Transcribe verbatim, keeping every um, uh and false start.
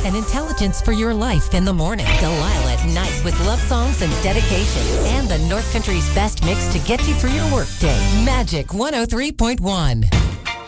and intelligence for your life in the morning. Delilah at night with love songs and dedication. And the North Country's best mix to get you through your workday. Magic one oh three point one.